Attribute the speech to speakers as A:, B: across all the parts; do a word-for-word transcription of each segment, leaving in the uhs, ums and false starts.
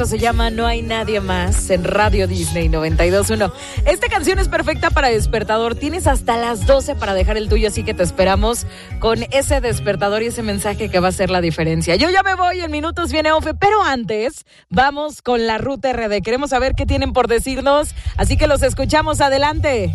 A: Se llama No hay nadie más en Radio Disney noventa y dos punto uno. Esta canción es perfecta para despertador. Tienes hasta las doce para dejar el tuyo, así que te esperamos con ese despertador y ese mensaje que va a hacer la diferencia. Yo ya me voy, en minutos viene Ofe, pero antes vamos con la Ruta R D. Queremos saber qué tienen por decirnos, así que los escuchamos. Adelante.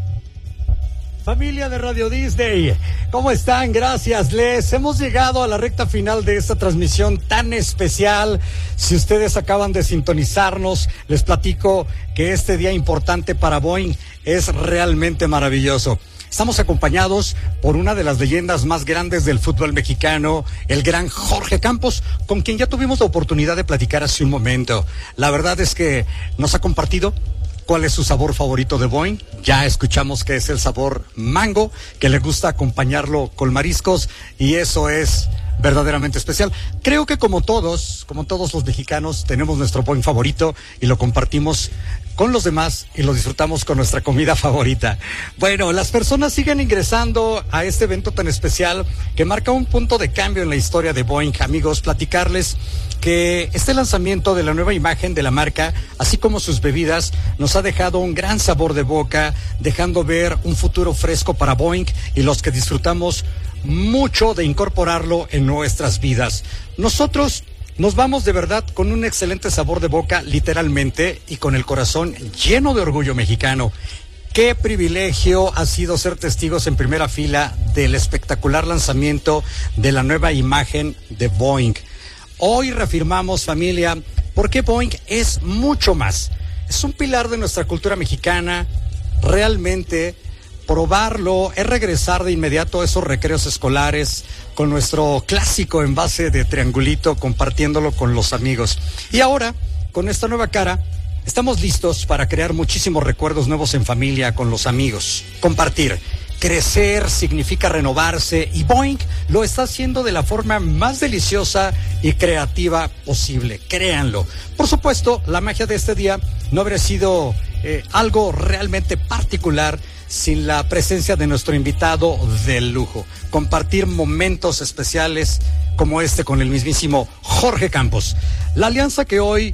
B: Familia de Radio Disney, ¿cómo están? Gracias, les hemos llegado a la recta final de esta transmisión tan especial. Si ustedes acaban de sintonizarnos, les platico que este día importante para Boeing es realmente maravilloso. Estamos acompañados por una de las leyendas más grandes del fútbol mexicano, el gran Jorge Campos, con quien ya tuvimos la oportunidad de platicar hace un momento. La verdad es que nos ha compartido cuál es su sabor favorito de Boeing. Ya escuchamos que es el sabor mango, que le gusta acompañarlo con mariscos, y eso es verdaderamente especial. Creo que como todos, como todos los mexicanos, tenemos nuestro Boeing favorito y lo compartimos con los demás y lo disfrutamos con nuestra comida favorita. Bueno, las personas siguen ingresando a este evento tan especial que marca un punto de cambio en la historia de Boeing. Amigos, platicarles que este lanzamiento de la nueva imagen de la marca, así como sus bebidas, nos ha dejado un gran sabor de boca, dejando ver un futuro fresco para Boeing y los que disfrutamos mucho de incorporarlo en nuestras vidas. Nosotros nos vamos de verdad con un excelente sabor de boca, literalmente, y con el corazón lleno de orgullo mexicano. Qué privilegio ha sido ser testigos en primera fila del espectacular lanzamiento de la nueva imagen de Boeing. Hoy reafirmamos, familia, por qué Boeing es mucho más. Es un pilar de nuestra cultura mexicana. Realmente probarlo es regresar de inmediato a esos recreos escolares con nuestro clásico envase de triangulito, compartiéndolo con los amigos. Y ahora, con esta nueva cara, estamos listos para crear muchísimos recuerdos nuevos en familia, con los amigos. Compartir. Crecer significa renovarse, y Boeing lo está haciendo de la forma más deliciosa y creativa posible, créanlo. Por supuesto, la magia de este día no habría sido eh, algo realmente particular sin la presencia de nuestro invitado de lujo. Compartir momentos especiales como este con el mismísimo Jorge Campos. La alianza que hoy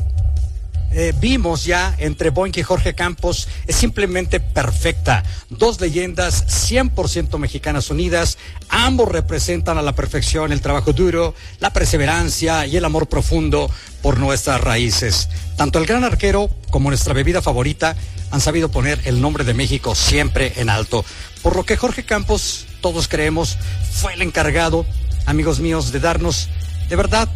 B: Eh, vimos ya entre Boeing y Jorge Campos es simplemente perfecta. Dos leyendas cien por ciento mexicanas unidas. Ambos representan a la perfección el trabajo duro, la perseverancia y el amor profundo por nuestras raíces. Tanto el gran arquero como nuestra bebida favorita han sabido poner el nombre de México siempre en alto. Por lo que Jorge Campos, todos creemos, fue el encargado, amigos míos, de darnos, de verdad,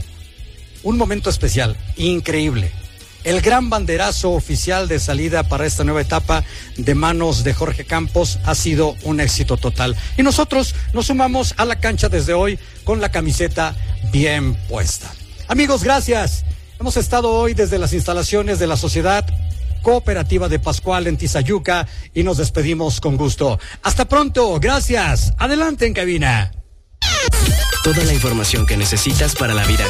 B: un momento especial, increíble. El gran banderazo oficial de salida para esta nueva etapa de manos de Jorge Campos ha sido un éxito total. Y nosotros nos sumamos a la cancha desde hoy con la camiseta bien puesta. Amigos, gracias. Hemos estado hoy desde las instalaciones de la Sociedad Cooperativa de Pascual en Tizayuca y nos despedimos con gusto. Hasta pronto, gracias. Adelante en cabina.
C: Toda la información que necesitas para la vida